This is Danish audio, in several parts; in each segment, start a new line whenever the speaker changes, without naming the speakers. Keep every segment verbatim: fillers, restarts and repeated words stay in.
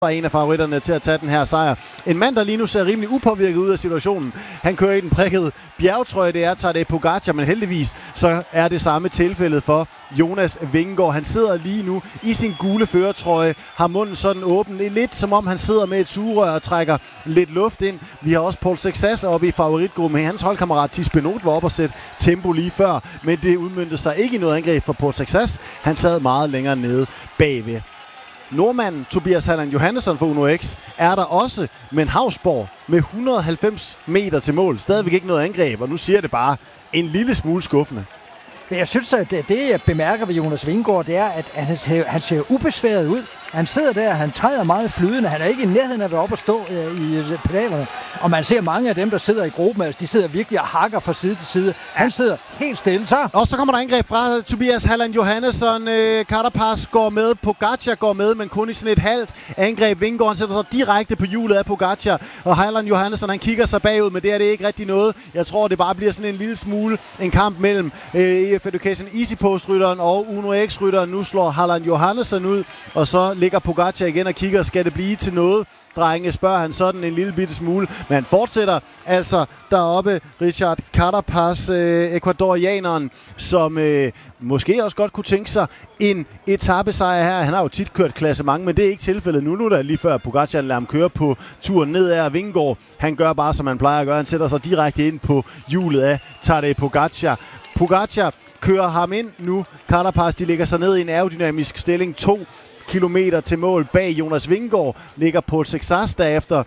var en af favoritterne til at tage den her sejr. En mand, der lige nu ser rimelig upåvirket ud af situationen. Han kører i den prikkede bjergtrøje, det er Tadej Pogačar, men heldigvis så er det samme tilfældet for Jonas Vingegaard. Han sidder lige nu i sin gule førertrøje, har munden sådan åben. Det er lidt som om han sidder med et sugerør og trækker lidt luft ind. Vi har også Paul Sexas oppe i favoritgruppen. Hans holdkammerat Tish Benoot var oppe og sætte tempo lige før, men det udmøntede sig ikke i noget angreb for Paul Sexas. Han sad meget længere nede bagved. Nordmanden Tobias Halland Johannesson for Uno X er der også, men Hausborg med et hundrede og halvfems meter til mål. Stadigvæk ikke noget angreb, og nu siger det bare en lille smule skuffende.
Jeg synes, at det, det jeg bemærker ved Jonas Vingegaard, det er, at han ser, han ser ubesværet ud. Han sidder der, han træder meget flydende. Han er ikke i nærheden af at være oppe og stå øh, i pedalerne. Og man ser mange af dem, der sidder i gruppen, altså de sidder virkelig og hakker fra side til side. Han sidder helt stille. Så.
Og så kommer der angreb fra Tobias Halland Johannesson. Øh, Carapaz går med, Pogačar går med, men kun i sådan et halvt angreb. Vingegaard sætter sig direkte på hjulet af Pogačar. Og Halland Johannesson, han kigger sig bagud, men det er det ikke rigtig noget. Jeg tror, det bare bliver sådan en lille smule en kamp mellem øh, E F Education Easy Post-rytteren og Uno X-rytteren. Nu slår Halland Johannesson ud, og så ligger Pogačar igen og kigger, skal det blive til noget? Drenge, spørger han sådan en lille bitte smule, men han fortsætter altså deroppe. Richard Carapaz, øh, ekvadorianeren, som øh, måske også godt kunne tænke sig en etapesejr her. Han har jo tit kørt klassement, men det er ikke tilfældet nu. Nu er der lige før Pogačar lader ham køre på turen ned af Vingegaard. Han gør bare, som han plejer at gøre. Han sætter sig direkte ind på hjulet af Tadej Pogačar. Pogačar kører ham ind nu. Carapaz, de lægger sig ned i en aerodynamisk stilling. To kilometer til mål bag Jonas Vingegaard ligger Paul Sexas derefter.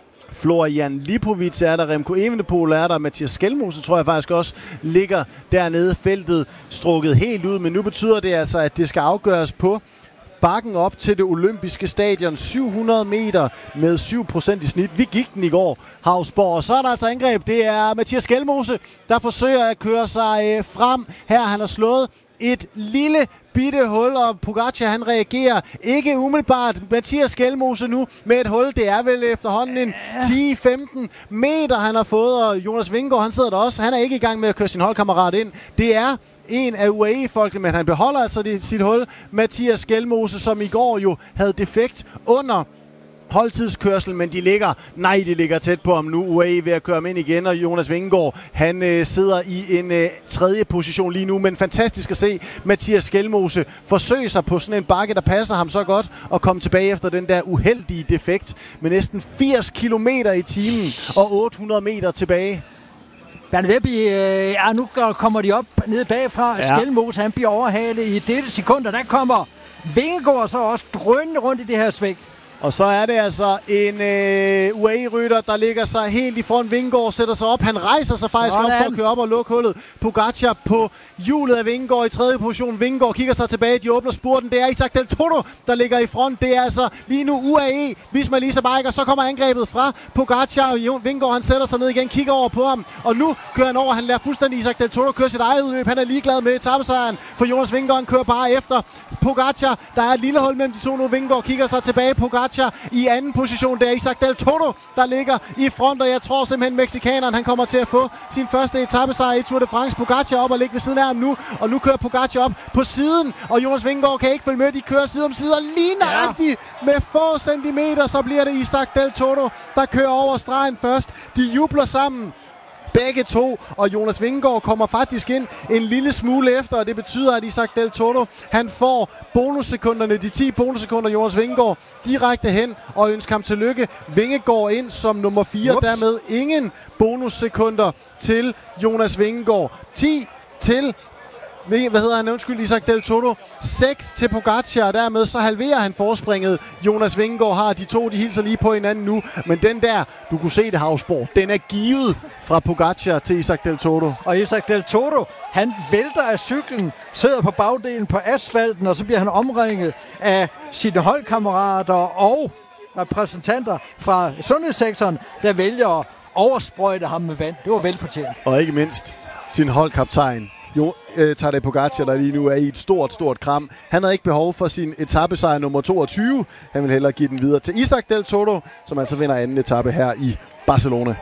Florian Lipovic er der, Remco Evenepoel er der, Mathias Skelmose tror jeg faktisk også ligger dernede, feltet strukket helt ud, men nu betyder det altså, at det skal afgøres på bakken op til det olympiske stadion. syv hundrede meter med syv procent i snit. Vi gik den i går, Hausborg. Og så er der altså angreb. Det er Mathias Skelmose, der forsøger at køre sig øh, frem. Her han har slået et lille bitte hul, og Pogačar han reagerer ikke umiddelbart. Mathias Skelmose nu med et hul. Det er vel efterhånden en ti femten meter, han har fået, og Jonas Vingegaard, han sidder der også. Han er ikke i gang med at køre sin holdkammerat ind. Det er en af U A E-folkene, men han beholder altså det, sit hul. Mathias Skelmose, som i går jo havde defekt under holdtidskørsel, men de ligger, nej, de ligger tæt på ham nu. U A E ved at køre ham ind igen, og Jonas Vingegaard, han øh, sidder i en øh, tredje position lige nu, men fantastisk at se Mathias Skelmose forsøge sig på sådan en bakke, der passer ham så godt, og komme tilbage efter den der uheldige defekt med næsten firs kilometer i timen og otte hundrede meter tilbage.
Bernd Webby, øh, ja, nu kommer de op nede bagfra. Ja. Skelmose, han bliver overhalet i dette sekund, og der kommer Vingegaard så også drønende rundt i det her svæg.
Og så er det altså en øh, U A E-rytter, der ligger sig helt i front. Vingegaard sætter sig op. Han rejser sig faktisk sådan op for at køre op og lukke hullet. Pogačar på hjulet af Vingegaard i tredje position. Vingegaard kigger sig tilbage. De åbner spurten. Det er Isaac Del Toro, der ligger i front. Det er altså lige nu U A E. Visma Lease Bike, og så kommer angrebet fra Pogačar. Vingegaard, han sætter sig ned igen, kigger over på ham. Og nu kører han over. Han lader fuldstændig Isaac Del Toro køre sit eget udløb. Han er ligeglad med etapesejren, for Jonas Vingegaard, han kører bare efter Pogačar. Der er et lille hul mellem de to nu. Vingegaard kigger sig tilbage. Pogačar i anden position. Det er Isaac Del Toro, der ligger i front, og jeg tror simpelthen mexikaneren, han kommer til at få sin første etapesejr i Tour de France. Pogačar op og ligge ved siden af ham nu, og nu kører Pogačar op på siden, og Jonas Vingegaard kan ikke følge med. De kører side om side, og lige nøjagtigt ja. med få centimeter, så bliver det Isaac Del Toro, der kører over stregen først. De jubler sammen. Begge to, og Jonas Vingegaard kommer faktisk ind en lille smule efter, og det betyder, at Isaac Del Toro, han får bonussekunderne, de ti bonussekunder, Jonas Vingegaard direkte hen, og ønsker ham tillykke. Vingegaard ind som nummer fire, Ups. dermed ingen bonussekunder til Jonas Vingegaard. ti til hvad hedder han, undskyld, Isaac Del Toro, seks til Pogačar, og dermed så halverer han forspringet. Jonas Vingegaard har, de to, de hilser lige på hinanden nu, men den der, du kunne se det, Hausborg, den er givet fra Pogačar til Isaac Del Toro.
Og Isaac Del Toro, han vælter af cyklen, sidder på bagdelen på asfalten, og så bliver han omringet af sine holdkammerater og repræsentanter fra sundhedssektoren, der vælger at oversprøjte ham med vand. Det var velfortjent.
Og ikke mindst sin holdkaptajn, Jo, øh, Tadej Pogačar, der lige nu er i et stort, stort kram. Han havde ikke behov for sin etapesejr nummer toogtyve. Han vil hellere give den videre til Isaac Del Toro, som altså vinder anden etape her i Barcelona.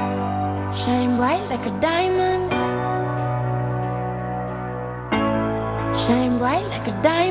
Shine bright like a diamond. Shine bright like a diamond.